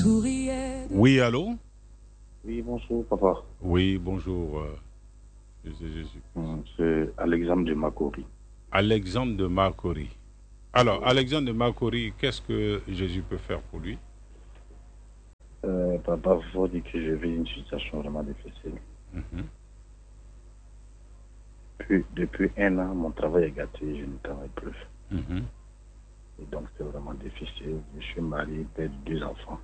souriait. Oui, allô? Oui, bonjour, papa. Oui, bonjour. Jésus. C'est Alexandre de Makori. Alexandre de Makori. Alors, Oui. Alexandre de Makori, qu'est-ce que Jésus peut faire pour lui? Papa, il faut dire que je vis une situation vraiment difficile. Mhm. Depuis 1 an, mon travail est gâté, je ne travaille plus. Mhm. Et donc, c'est vraiment difficile. Je suis marié, père de 2 enfants.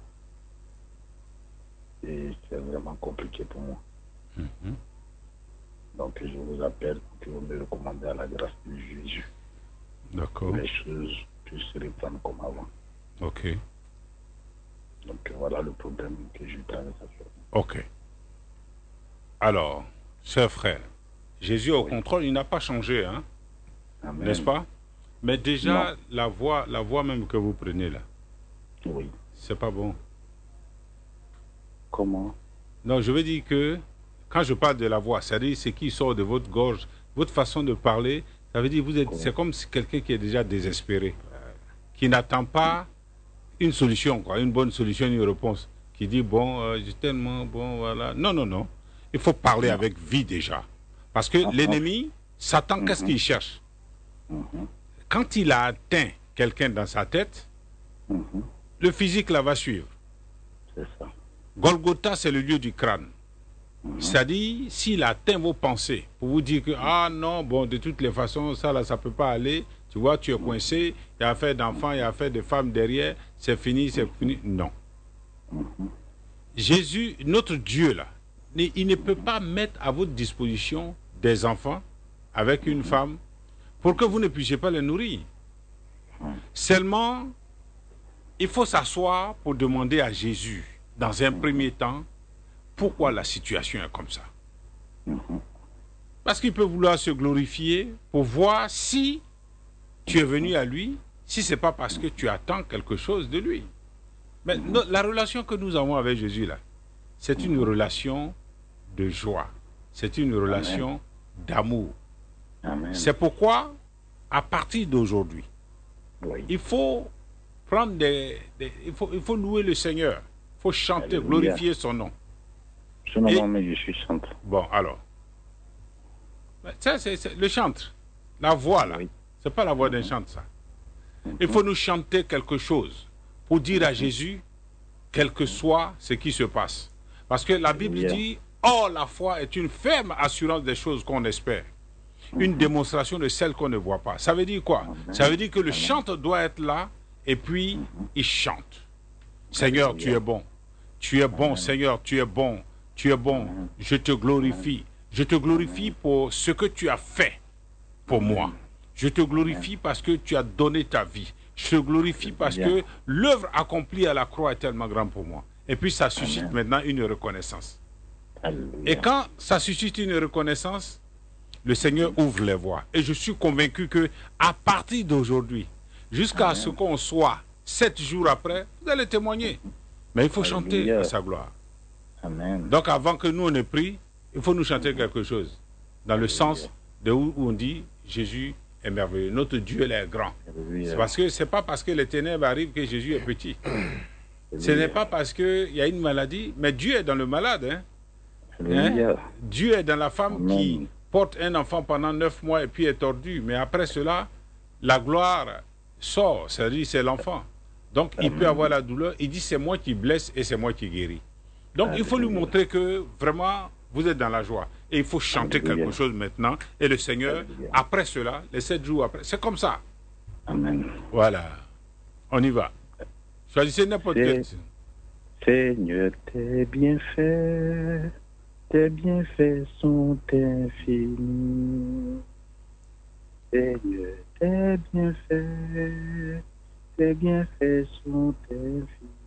Et c'est vraiment compliqué pour moi. Mhm. Donc, je vous appelle pour que vous me recommandez à la grâce de Jésus. D'accord. Que les choses puissent reprendre comme avant. Ok. Donc, voilà le problème que je traverse actuellement. Ok. Alors, cher frère, Jésus au Oui. contrôle, il n'a pas changé, hein? Amen. N'est-ce pas? Mais déjà, Non. la voix même que vous prenez là, Oui. c'est pas bon. Comment? Non, je veux dire que quand je parle de la voix, c'est-à-dire ce qui sort de votre gorge, votre façon de parler, ça veut dire c'est comme si quelqu'un qui est déjà désespéré, qui n'attend pas une solution, quoi, une bonne solution, une réponse, qui dit bon, j'ai tellement bon, voilà. Non, non, non. Il faut parler avec vie déjà, parce que l'ennemi, Satan, qu'est-ce qu'il cherche? Quand il a atteint quelqu'un dans sa tête, le physique là va suivre. C'est ça. Golgotha, c'est le lieu du crâne. C'est-à-dire, s'il atteint vos pensées, pour vous dire que, ah non, bon, de toutes les façons, ça là, ça peut pas aller, tu vois, tu es coincé, il y a affaire d'enfants, il y a affaire de femmes derrière, c'est fini, c'est fini. Non. Jésus, notre Dieu là, il ne peut pas mettre à votre disposition des enfants avec une femme pour que vous ne puissiez pas les nourrir. Seulement, il faut s'asseoir pour demander à Jésus, dans un premier temps, pourquoi la situation est comme ça. Parce qu'il peut vouloir se glorifier pour voir si tu es venu à lui, si ce n'est pas parce que tu attends quelque chose de lui. Mais la relation que nous avons avec Jésus, là, c'est une relation de joie. C'est une relation d'amour. C'est pourquoi, à partir d'aujourd'hui, il faut prendre il faut louer le Seigneur. Il faut chanter, glorifier son nom. Sinon, moi, je suis chantre. Bon, alors. Ça, c'est le chantre. La voix, là. C'est pas la voix d'un chantre, ça. Il faut nous chanter quelque chose pour dire à Jésus, quel que soit ce qui se passe. Parce que la Bible dit, oh, la foi est une ferme assurance des choses qu'on espère. Une démonstration de celles qu'on ne voit pas. Ça veut dire quoi? Ça veut dire que le chanteur doit être là et puis il chante. Seigneur, tu es bon. Tu es bon, Seigneur, tu es bon. Tu es bon. Je te glorifie. Je te glorifie pour ce que tu as fait pour moi. Je te glorifie parce que tu as donné ta vie. Je te glorifie parce que l'œuvre accomplie à la croix est tellement grande pour moi. Et puis ça suscite maintenant une reconnaissance. Et quand ça suscite une reconnaissance, le Seigneur ouvre les voies. Et je suis convaincu que à partir d'aujourd'hui, jusqu'à ce qu'on soit 7 jours après, vous allez témoigner. Mais il faut chanter à sa gloire. Amen. Donc avant que nous on ait pris, il faut nous chanter quelque chose. Dans le sens de où on dit Jésus est merveilleux. Notre Dieu est grand. C'est parce que c'est pas parce que les ténèbres arrivent que Jésus est petit. Ce n'est pas parce qu'il y a une maladie, mais Dieu est dans le malade. Dieu est dans la femme qui porte un enfant pendant 9 mois et puis est tordue. Mais après cela, la gloire sort, c'est-à-dire c'est l'enfant. Donc il peut avoir la douleur. Il dit c'est moi qui blesse et c'est moi qui guéris. Donc il faut lui montrer que vraiment vous êtes dans la joie. Et il faut chanter quelque chose maintenant. Et le Seigneur, après cela, les 7 jours après, c'est comme ça. Amen. Voilà. On y va. Choisissez n'importe quel. Seigneur, tes bienfaits sont infinis. Seigneur, tes bienfaits sont infinis.